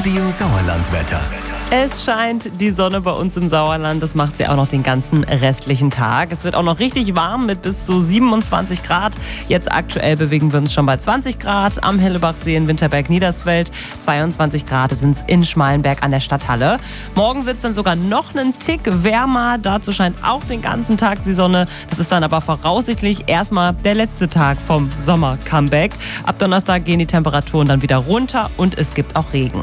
Radio Sauerland-Wetter. Es scheint die Sonne bei uns im Sauerland. Das macht sie auch noch den ganzen restlichen Tag. Es wird auch noch richtig warm mit bis zu 27 Grad. Jetzt aktuell bewegen wir uns schon bei 20 Grad am Hellebachsee in Winterberg-Niedersfeld. 22 Grad sind es in Schmalenberg an der Stadthalle. Morgen wird es dann sogar noch einen Tick wärmer. Dazu scheint auch den ganzen Tag die Sonne. Das ist dann aber voraussichtlich erstmal der letzte Tag vom Sommer-Comeback. Ab Donnerstag gehen die Temperaturen dann wieder runter und es gibt auch Regen.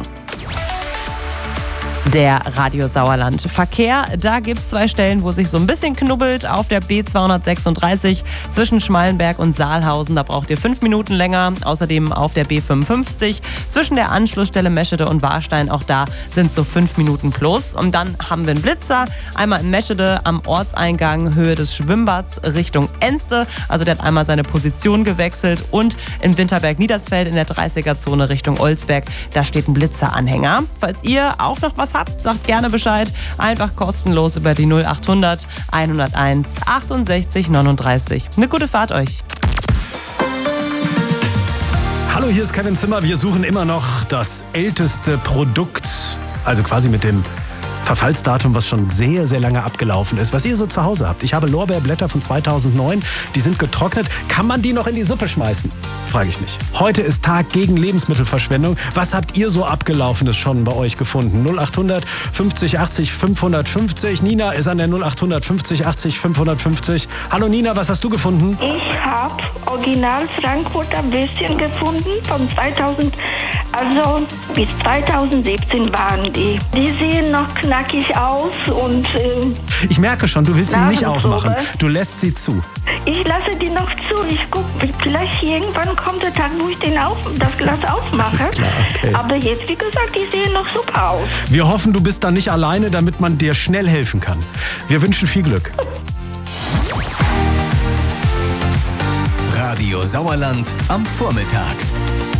Der Radio Sauerland Verkehr, da gibt es 2 Stellen, wo sich so ein bisschen knubbelt. Auf der B236 zwischen Schmalenberg und Saalhausen, da braucht ihr 5 Minuten länger. Außerdem auf der B55 zwischen der Anschlussstelle Meschede und Warstein, auch da sind so 5 Minuten plus. Und dann haben wir einen Blitzer, einmal in Meschede am Ortseingang Höhe des Schwimmbads Richtung Enste. Also der hat einmal seine Position gewechselt. Und in Winterberg-Niedersfeld in der 30er-Zone Richtung Olsberg, da steht ein Blitzeranhänger. Falls ihr auch noch was habt, sagt gerne Bescheid. Einfach kostenlos über die 0800 101 68 39. Eine gute Fahrt euch. Hallo, hier ist Kevin Zimmer. Wir suchen immer noch das älteste Produkt, also quasi mit dem Verfallsdatum, was schon sehr, sehr lange abgelaufen ist, was ihr so zu Hause habt. Ich habe Lorbeerblätter von 2009, die sind getrocknet. Kann man die noch in die Suppe schmeißen? Frage ich mich. Heute ist Tag gegen Lebensmittelverschwendung. Was habt ihr so Abgelaufenes schon bei euch gefunden? 0800 50 80 550. Nina ist an der 0800 50 80 550. Hallo Nina, was hast du gefunden? Ich habe original Frankfurter Würstchen gefunden von 2000, also bis 2017 waren die. Die sehen noch knackig aus und ich merke schon, du willst sie nicht aufmachen. Nasenprobe. Du lässt sie zu. Ich lasse die noch zu. Ich gucke, vielleicht irgendwann kommt der Tag, wo ich das Glas aufmache. Alles klar, okay. Aber jetzt, wie gesagt, die sehen noch super aus. Wir hoffen, du bist da nicht alleine, damit man dir schnell helfen kann. Wir wünschen viel Glück. Radio Sauerland am Vormittag.